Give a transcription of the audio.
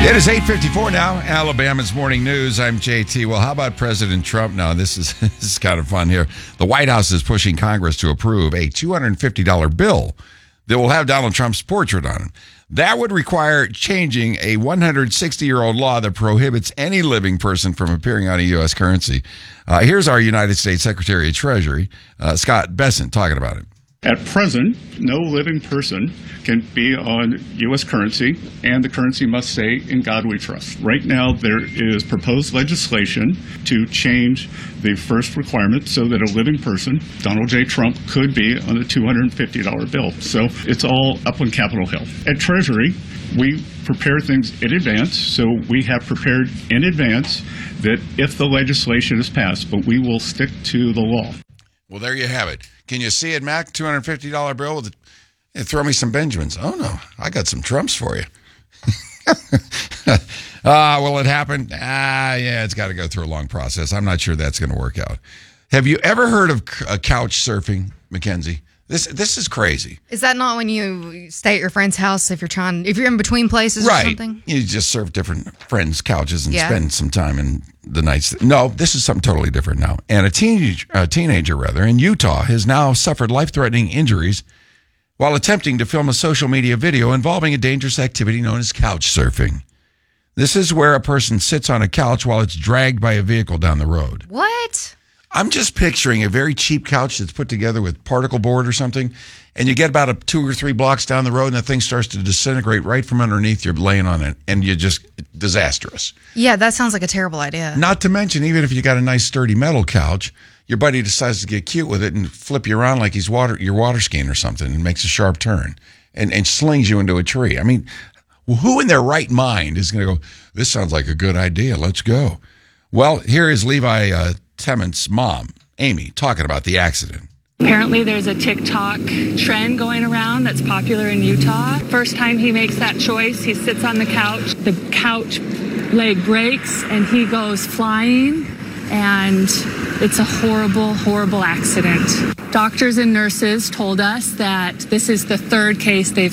It is 8:54 now, Alabama's Morning News. I'm JT. Well, how about President Trump now? This is kind of fun here. The White House is pushing Congress to approve a $250 bill that will have Donald Trump's portrait on it. That would require changing a 160-year-old law that prohibits any living person from appearing on a U.S. currency. Here's our United States Secretary of Treasury, Scott Bessent, talking about it. At present, no living person can be on U.S. currency, and the currency must say, "In God we trust." Right now, there is proposed legislation to change the first requirement so that a living person, Donald J. Trump, could be on a $250 bill. So it's all up on Capitol Hill. At Treasury, we prepare things in advance, so we have prepared in advance that if the legislation is passed, but we will stick to the law. Well, there you have it. Can you see it, Mac? $250 bill with throw me some Benjamins. Oh, no. I got some Trumps for you. Will it happen? Yeah, it's got to go through a long process. I'm not sure that's going to work out. Have you ever heard of couch surfing, Mackenzie? This is crazy. Is that not when you stay at your friend's house if you're in between places or something? You just surf different friends' couches and spend some time in the nights. No, this is something totally different now. And a teenager in Utah has now suffered life-threatening injuries while attempting to film a social media video involving a dangerous activity known as couch surfing. This is where a person sits on a couch while it's dragged by a vehicle down the road. What? I'm just picturing a very cheap couch that's put together with particle board or something, and you get about 2 or 3 blocks down the road, and the thing starts to disintegrate right from underneath. You're laying on it, and you're just disastrous. Yeah, that sounds like a terrible idea. Not to mention, even if you got a nice sturdy metal couch, your buddy decides to get cute with it and flip you around like he's your water skiing or something, and makes a sharp turn and slings you into a tree. I mean, who in their right mind is going to go, "This sounds like a good idea, let's go"? Well, here is Levi Tement's mom, Amy, talking about the accident. Apparently there's a TikTok trend going around that's popular in Utah. First time he makes that choice, he sits on the couch leg breaks, and he goes flying, and it's a horrible, horrible accident. Doctors and nurses told us that this is the 3rd case they've